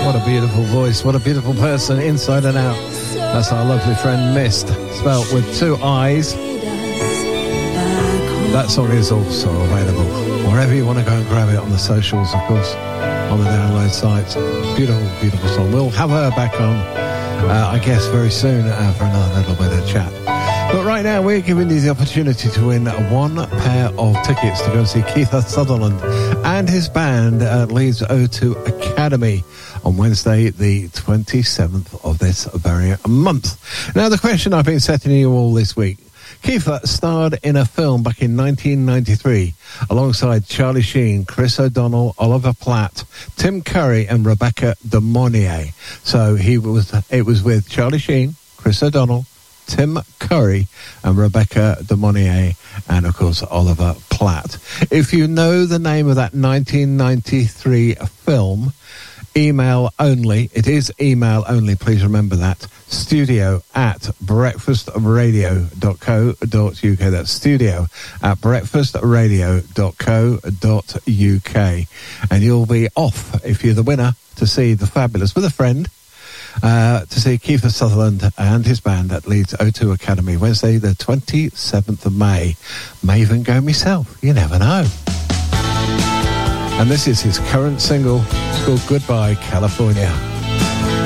What a beautiful voice. What a beautiful person, inside and out. That's our lovely friend Mist, spelt with 2 I's. That song is also available wherever you want to go and grab it, on the socials, of course, on the download sites. Beautiful, beautiful song. We'll have her back on, I guess, very soon for another little bit of chat. But right now, we're giving you the opportunity to win 1 pair of tickets to go and see Keith Sutherland and his band at Leeds O2 Academy on Wednesday, the 27th of this very month. Now, the question I've been setting you all this week. Keith starred in a film back in 1993 alongside Charlie Sheen, Chris O'Donnell, Oliver Platt, Tim Curry and Rebecca De Mornay. So it was with Charlie Sheen, Chris O'Donnell, Tim Curry and Rebecca De Mornay, and of course Oliver Platt. If you know the name of that 1993 film, email only. It is email only, please remember that. studio@breakfastradio.co.uk. That's studio@breakfastradio.co.uk. And you'll be off, if you're the winner, to see The Fabulous with a friend, to see Keith Sutherland and his band at Leeds O2 Academy, Wednesday the 27th of May. May even go myself, you never know. And this is his current single. It's called Goodbye California.